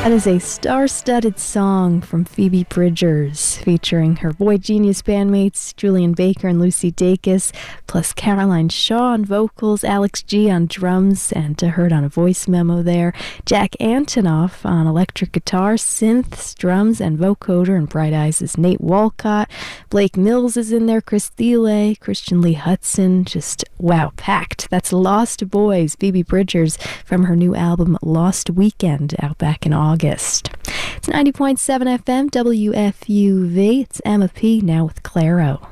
That is a star-studded song from Phoebe Bridgers, featuring her Boy Genius bandmates Julian Baker and Lucy Dacus, plus Caroline Shaw on vocals, Alex G on drums, and heard on a voice memo there, Jack Antonoff on electric guitar, synths, drums, and vocoder, and Bright Eyes is Nate Walcott. Blake Mills is in there, Chris Thiele, Christian Lee Hudson, just wow, packed. That's Lost Boys, Phoebe Bridgers, from her new album Lost Weekend, out back in August. It's 90.7 FM, WFUV. It's Emma P. now with Claro.